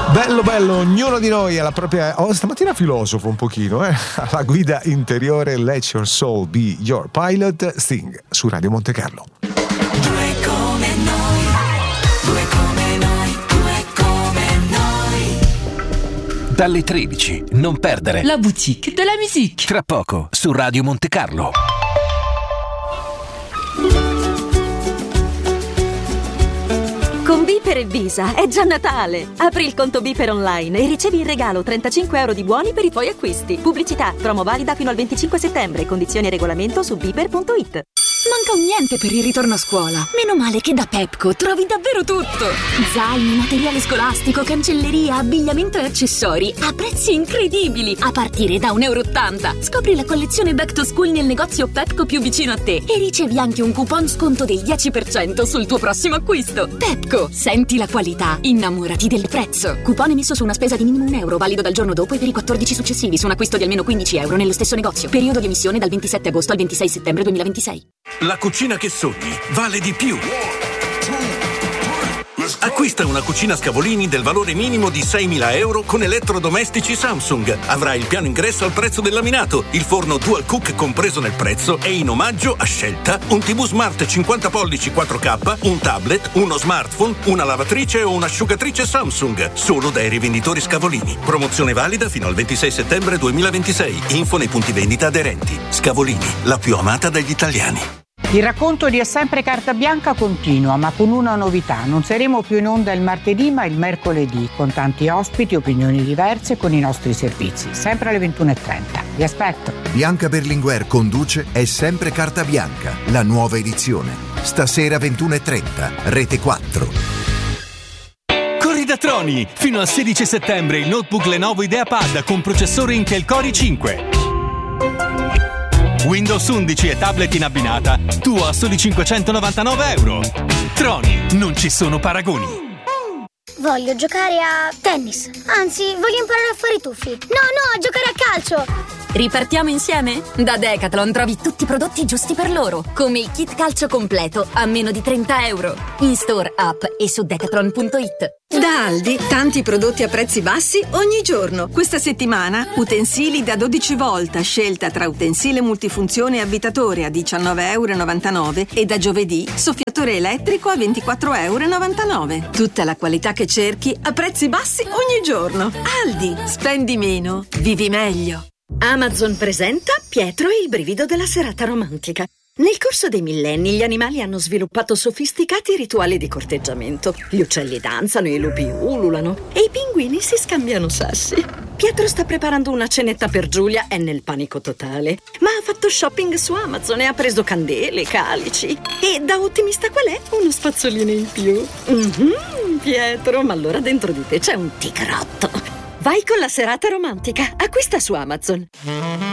Bello bello, ognuno di noi ha la propria... stamattina filosofo un pochino, alla guida interiore. Let your soul be your pilot. Sting su Radio Monte Carlo. Due come noi, due come noi, due come noi. Dalle 13, non perdere La boutique de la musique. Tra poco su Radio Monte Carlo. Con Biper e Visa è già Natale! Apri il conto Biper online e ricevi in regalo 35 euro di buoni per i tuoi acquisti. Pubblicità, promo valida fino al 25 settembre. Condizioni e regolamento su biper.it. Manca un niente per il ritorno a scuola. Meno male che da Pepco trovi davvero tutto. Zaini, materiale scolastico, cancelleria, abbigliamento e accessori a prezzi incredibili, a partire da €1,80. Scopri la collezione Back to School nel negozio Pepco più vicino a te e ricevi anche un coupon sconto del 10% sul tuo prossimo acquisto. Pepco, senti la qualità, innamorati del prezzo. Coupon emesso su una spesa di minimo €1, valido dal giorno dopo e per i 14 successivi su un acquisto di almeno €15 nello stesso negozio. Periodo di emissione dal 27 agosto al 26 settembre 2026. La cucina che sogni vale di più. Acquista una cucina Scavolini del valore minimo di €6.000 con elettrodomestici Samsung. Avrai il piano ingresso al prezzo del laminato, il forno Dual Cook compreso nel prezzo e in omaggio a scelta un TV Smart 50 pollici 4K, un tablet, uno smartphone, una lavatrice o un'asciugatrice Samsung. Solo dai rivenditori Scavolini. Promozione valida fino al 26 settembre 2026. Info nei punti vendita aderenti. Scavolini, la più amata dagli italiani. Il racconto di È sempre carta bianca continua, ma con una novità. Non saremo più in onda il martedì, ma il mercoledì, con tanti ospiti, opinioni diverse, con i nostri servizi, sempre alle 21:30. Vi aspetto. Bianca Berlinguer conduce È sempre carta bianca, la nuova edizione. Stasera 21:30, Rete 4. Corri da Troni! Fino al 16 settembre il notebook Lenovo IdeaPad con processore Intel Core i5. Windows 11 e tablet in abbinata, tuo a soli €599. Troni, non ci sono paragoni. Voglio giocare a tennis. Anzi, voglio imparare a fare i tuffi. No, a giocare a calcio. Ripartiamo insieme? Da Decathlon trovi tutti i prodotti giusti per loro, come il kit calcio completo a meno di €30. In store, app e su decathlon.it. Da Aldi, tanti prodotti a prezzi bassi ogni giorno. Questa settimana, utensili da 12 volt, scelta tra utensile multifunzione e avvitatore a €19,99 e da giovedì, soffiatore elettrico a €24,99. Tutta la qualità che cerchi a prezzi bassi ogni giorno. Aldi, spendi meno, vivi meglio. Amazon presenta Pietro e il brivido della serata romantica. Nel corso dei millenni gli animali hanno sviluppato sofisticati rituali di corteggiamento. Gli uccelli danzano, i lupi ululano e i pinguini si scambiano sassi. Pietro sta preparando una cenetta per Giulia, è nel panico totale. Ma ha fatto shopping su Amazon e ha preso candele, calici. E da ottimista qual è? Uno spazzolino in più. Pietro, ma allora dentro di te c'è un tigrotto. Vai con la serata romantica. Acquista su Amazon.